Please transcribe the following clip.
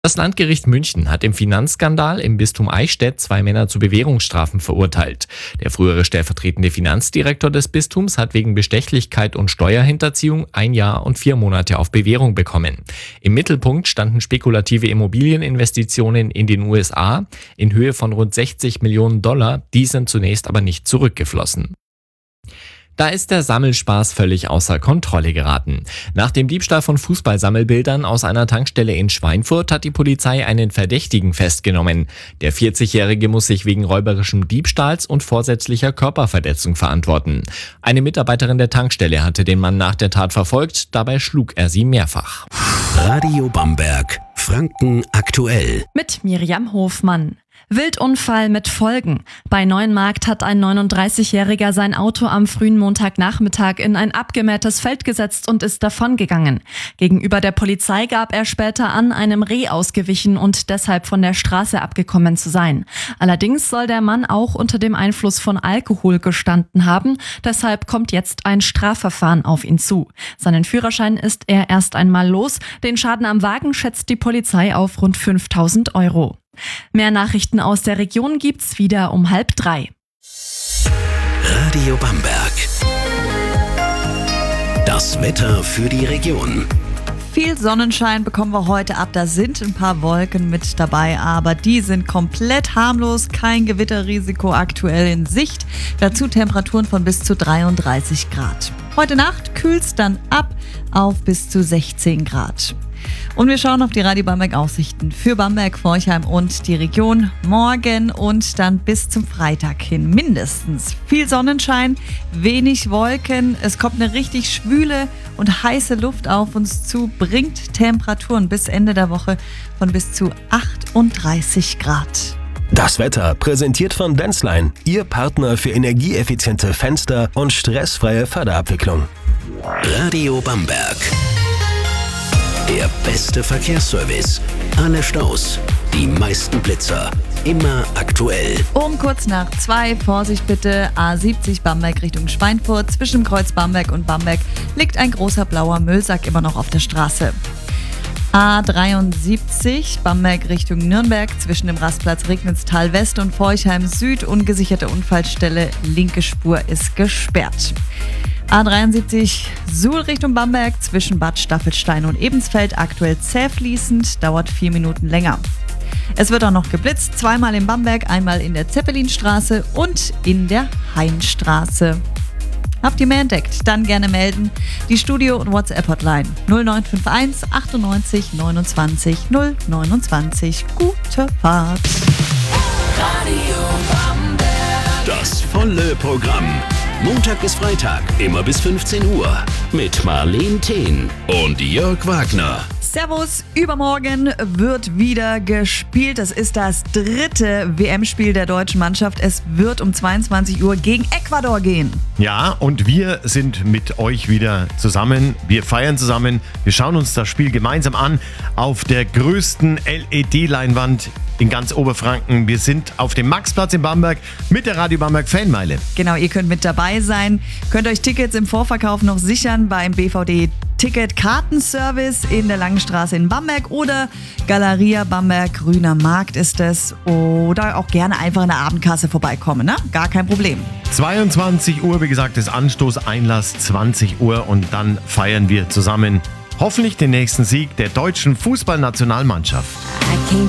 Das Landgericht München hat im Finanzskandal im Bistum Eichstätt 2 Männer zu Bewährungsstrafen verurteilt. Der frühere stellvertretende Finanzdirektor des Bistums hat wegen Bestechlichkeit und Steuerhinterziehung 1 Jahr und 4 Monate auf Bewährung bekommen. Im Mittelpunkt standen spekulative Immobilieninvestitionen in den USA in Höhe von rund $60 Millionen. Die sind zunächst aber nicht zurückgeflossen. Da ist der Sammelspaß völlig außer Kontrolle geraten. Nach dem Diebstahl von Fußballsammelbildern aus einer Tankstelle in Schweinfurt hat die Polizei einen Verdächtigen festgenommen. Der 40-Jährige muss sich wegen räuberischen Diebstahls und vorsätzlicher Körperverletzung verantworten. Eine Mitarbeiterin der Tankstelle hatte den Mann nach der Tat verfolgt, dabei schlug er sie mehrfach. Radio Bamberg, Franken aktuell. Mit Miriam Hofmann. Wildunfall mit Folgen. Bei Neuenmarkt hat ein 39-Jähriger sein Auto am frühen Montagnachmittag in ein abgemähtes Feld gesetzt und ist davongegangen. Gegenüber der Polizei gab er später an, einem Reh ausgewichen und deshalb von der Straße abgekommen zu sein. Allerdings soll der Mann auch unter dem Einfluss von Alkohol gestanden haben. Deshalb kommt jetzt ein Strafverfahren auf ihn zu. Seinen Führerschein ist er erst einmal los. Den Schaden am Wagen schätzt die Polizei auf rund 5.000 €. Mehr Nachrichten aus der Region gibt's wieder um 2:30. Radio Bamberg. Das Wetter für die Region. Viel Sonnenschein bekommen wir heute ab. Da sind ein paar Wolken mit dabei, aber die sind komplett harmlos. Kein Gewitterrisiko aktuell in Sicht. Dazu Temperaturen von bis zu 33 Grad. Heute Nacht kühlt's dann ab auf bis zu 16 Grad. Und wir schauen auf die Radio Bamberg Aussichten für Bamberg, Forchheim und die Region. Morgen und dann bis zum Freitag hin mindestens viel Sonnenschein, wenig Wolken. Es kommt eine richtig schwüle und heiße Luft auf uns zu, bringt Temperaturen bis Ende der Woche von bis zu 38 Grad. Das Wetter präsentiert von Denzlein, Ihr Partner für energieeffiziente Fenster und stressfreie Förderabwicklung. Radio Bamberg. Der beste Verkehrsservice. Alle Staus, die meisten Blitzer. Immer aktuell. Um kurz nach 2, Vorsicht bitte, A70 Bamberg Richtung Schweinfurt. Zwischen Kreuz Bamberg und Bamberg liegt ein großer blauer Müllsack immer noch auf der Straße. A73 Bamberg Richtung Nürnberg. Zwischen dem Rastplatz Regnitztal West und Forchheim Süd. Ungesicherte Unfallstelle, linke Spur ist gesperrt. A73 Suhl Richtung Bamberg, zwischen Bad Staffelstein und Ebensfeld aktuell zäh fließend, dauert 4 Minuten länger. Es wird auch noch geblitzt, 2-mal in Bamberg, einmal in der Zeppelinstraße und in der Hainstraße. Habt ihr mehr entdeckt? Dann gerne melden. Die Studio- und WhatsApp-Hotline 0951 98 29 029. Gute Fahrt. Radio Bamberg. Das volle Programm. Montag bis Freitag, immer bis 15 Uhr. Mit Marleen Thehn und Jörg Wagner. Servus, übermorgen wird wieder gespielt. Das ist das 3. WM-Spiel der deutschen Mannschaft. Es wird um 22 Uhr gegen Ecuador gehen. Ja, und wir sind mit euch wieder zusammen. Wir feiern zusammen. Wir schauen uns das Spiel gemeinsam an auf der größten LED-Leinwand in ganz Oberfranken. Wir sind auf dem Maxplatz in Bamberg mit der Radio Bamberg Fanmeile. Genau, ihr könnt mit dabei sein. Könnt euch Tickets im Vorverkauf noch sichern beim BVD Ticket-Kartenservice in der Langenstraße in Bamberg oder Galeria Bamberg, Grüner Markt ist es. Oder auch gerne einfach in der Abendkasse vorbeikommen, ne? Gar kein Problem. 22 Uhr, wie gesagt, ist Anstoß, Einlass 20 Uhr und dann feiern wir zusammen hoffentlich den nächsten Sieg der deutschen Fußballnationalmannschaft. I can't